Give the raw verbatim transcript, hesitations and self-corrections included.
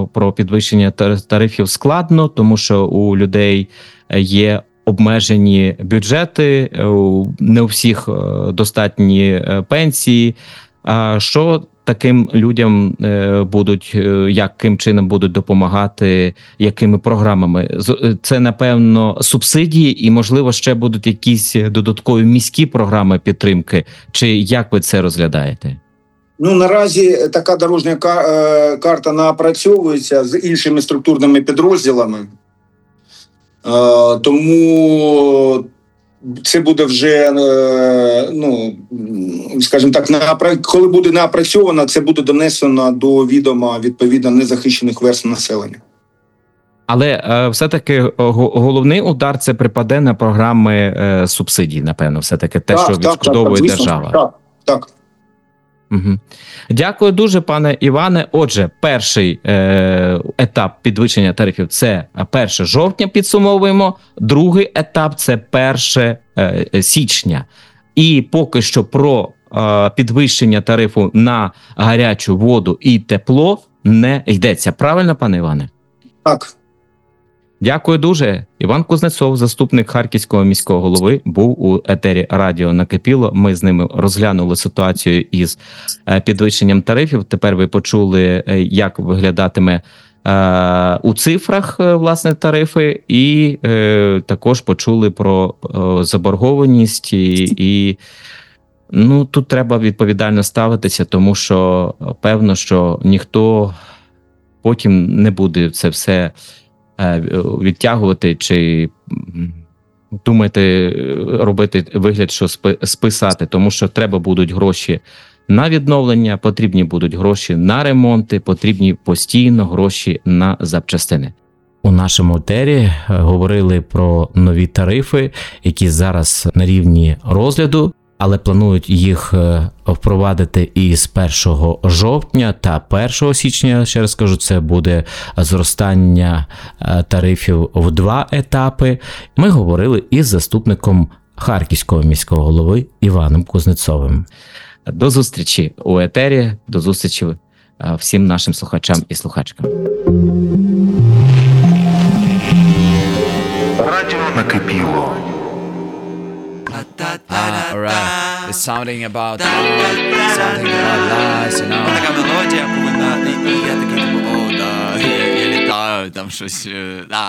про підвищення тарифів складно, тому що у людей є обмежені бюджети, не у всіх достатні пенсії. А що таким людям будуть, яким чином будуть допомагати, якими програмами? Це, напевно, субсидії і, можливо, ще будуть якісь додаткові міські програми підтримки? Чи як ви це розглядаєте? Ну, наразі така дорожня карта напрацьовується з іншими структурними підрозділами. Тому це буде вже, ну, скажімо так, коли буде напрацьовано, це буде донесено до відома відповідно незахищених верств населення. Але е, все-таки головний удар це припаде на програми е, субсидій, напевно, все-таки те, так, що відшкодовує держава. Так, так. Угу. Дякую дуже, пане Іване. Отже, перший е, етап підвищення тарифів – це перше жовтня, підсумовуємо. Другий етап – це перше е, січня. І поки що про е, підвищення тарифу на гарячу воду і тепло не йдеться. Правильно, пане Іване? Так. Дякую дуже. Іван Кузнецов, заступник Харківського міського голови, був у етері радіо «Накипіло». Ми з ними розглянули ситуацію із підвищенням тарифів. Тепер ви почули, як виглядатиме е, у цифрах, власне, тарифи. І е, також почули про е, заборгованість. І, і ну, тут треба відповідально ставитися, тому що певно, що ніхто потім не буде це все відтягувати чи думати, робити вигляд, що списати, тому що треба будуть гроші на відновлення, потрібні будуть гроші на ремонти, потрібні постійно гроші на запчастини. У нашому етері говорили про нові тарифи, які зараз на рівні розгляду, але планують їх впровадити і з першого жовтня та першого січня, ще раз кажу, це буде зростання тарифів в два етапи. Ми говорили із заступником Харківського міського голови Іваном Кузнецовим. До зустрічі у етері, до зустрічі всім нашим слухачам і слухачкам. Радіо накипіло. Uh, alright, it's something about love, something about lies, you know. Така мелодія повинна, і я такий, типу, о, да, я, я літаю, там щось, да.